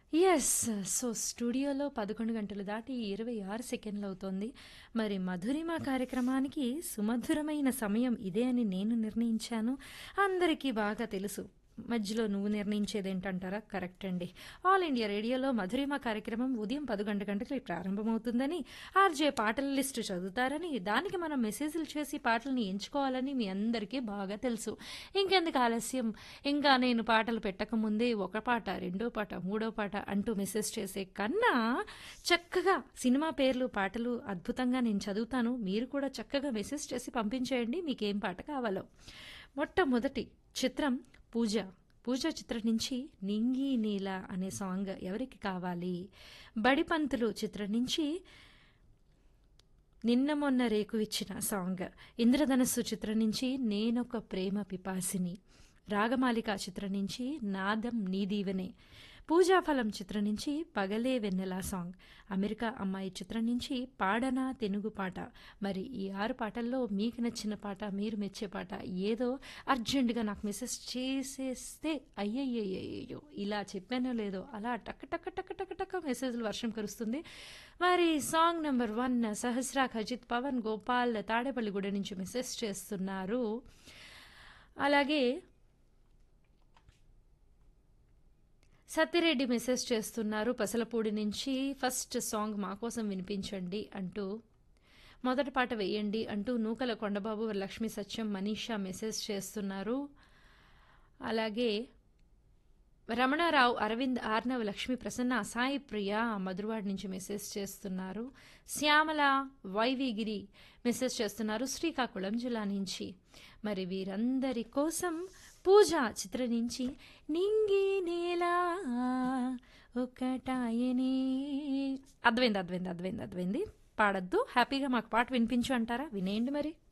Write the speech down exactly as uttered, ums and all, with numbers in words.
Yes. So, స్టూడియోలో పదకొండు గంటలు దాటి ఇరవై ఆరు సెకండ్లవుతోంది. మరి 'మధురిమ' కార్యక్రమానికి సుమధురమైన సమయం ఇదే అని నేను నిర్ణయించాను. అందరికీ బాగా తెలుసు. మధ్యలో నువ్వు నిర్ణయించేదేంటంటారా? కరెక్ట్ అండి. ఆల్ ఇండియా రేడియోలో 'మధురిమ' కార్యక్రమం ఉదయం పదకొండు గంటలకి ప్రారంభమవుతుందని, ఆర్‌జే పాటల లిస్టు చదువుతారని, దానికి మనం మెసేజ్‌లు చేసి పాటల్ని ఎంచుకోవాలని మీ అందరికీ బాగా తెలుసు. ఇంకెందుకు ఆలస్యం, ఇంకా నేను పాటలు పెట్టకముందే ఒక పాట, రెండో పాట, మూడో పాట అంటూ మెసేజ్ చేసే కన్నా చక్కగా సినిమా పేర్లు, పాటలు అద్భుతంగా నేను చదువుతాను. మీరు కూడా చక్కగా మెసేజ్ చేసి పంపించేయండి మీకేం పాట కావాలో. మొట్టమొదటి చిత్రం 'పూజ'. 'పూజ' చిత్రం నుంచి 'నింగి నీల' అనే సాంగ్ ఎవరికి కావాలి? 'బడిపంతులు' చిత్రం నుంచి 'నిన్న మొన్న రేకు ఇచ్చిన' సాంగ్. 'ఇంద్రధనస్సు' చిత్రం నుంచి 'నేనొక ప్రేమ పిపాసిని'. 'రాగమాలిక' చిత్రం నుంచి 'నాదం నీ దీవెనే'. 'పూజాఫలం' చిత్రం నుంచి 'పగలే వెన్నెల' సాంగ్. 'అమెరికా అమ్మాయి' చిత్రం నుంచి 'పాడనా తెనుగు పాట'. మరి ఈ ఆరు పాటల్లో మీకు నచ్చిన పాట, మీరు మెచ్చే పాట ఏదో అర్జెంటుగా నాకు మెసేజ్ చేసేస్తే అయ్యయ్యయ్యయ్యో ఇలా చెప్పానో లేదో అలా టక్ టక్ టక్ టక్ టక్ మెసేజ్లు వర్షం కురుస్తుంది. మరి song number one 'సహస్రాక్ Ajit Pawan Gopal' తాడేపల్లిగూడ నుంచి మెసేజ్ చేస్తున్నారు. అలాగే సత్తిరెడ్డి మెసేజ్ చేస్తున్నారు పసలపూడి నుంచి. ఫస్ట్ సాంగ్ మా కోసం వినిపించండి అంటూ, మొదటి పాట వేయండి అంటూ నూకల కొండబాబు, లక్ష్మీ సత్యం, మనీషా మెసేజ్ చేస్తున్నారు. అలాగే రమణారావు, అరవింద్, ఆర్నవ్, లక్ష్మీ ప్రసన్న, సాయి ప్రియ మధురవాడ నుంచి మెసేజ్ చేస్తున్నారు. శ్యామల, వైవిగిరి మెసేజ్ చేస్తున్నారు శ్రీకాకుళం జిల్లా నుంచి. మరి వీరందరి కోసం 'పూజ' చిత్రం నుంచి 'నింగి నేల ఒకటాయనే' అద్వైంది అద్వైంది అద్వైంది అద్వైంది పాడద్దు, హ్యాపీగా మాకు పాట వినిపించు అంటారా? వినేయండి మరి.